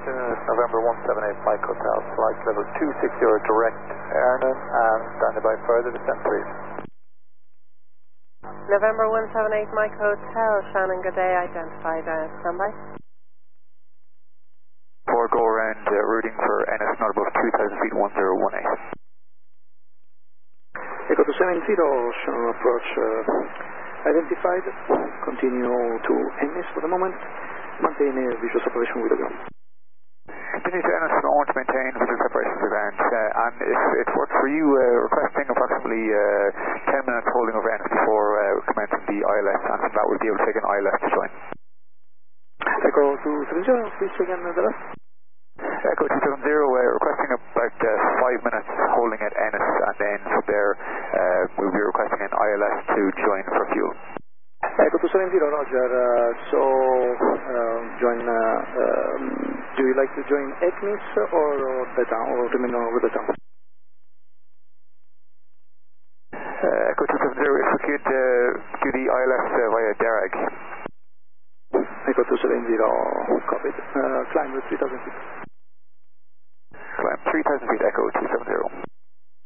afternoon. It's November 178 Mike Hotel, flight level 260 direct Ernan, and standing by further descent, please. November 178 Mike Hotel, Shannon, good day, identified, standby. 4 go around, routing for NS not above 2,000 feet, 1018. Echo 270, Shannon approach identified. Continue to NS for the moment. Maintain a visual separation with the ground. Continue to NS for the moment to maintain visual separation with the ground. And if it works for you, requesting approximately 10 minutes holding over NS before commencing the ILS, and from that we'll be able to take an ILS to join. Echo 270, please check in the rest. Echo 270, requesting about 5 minutes holding at NS, and then from there we'll be requesting an ILS to join for fuel. Echo 270, Roger. So, do you like to join ECNIS or the town, or remain over the town? Echo 270, if we could do the ILS via Derag. Echo 270, copied. Climb with 3,000 feet. Climb 3,000 feet, Echo 270.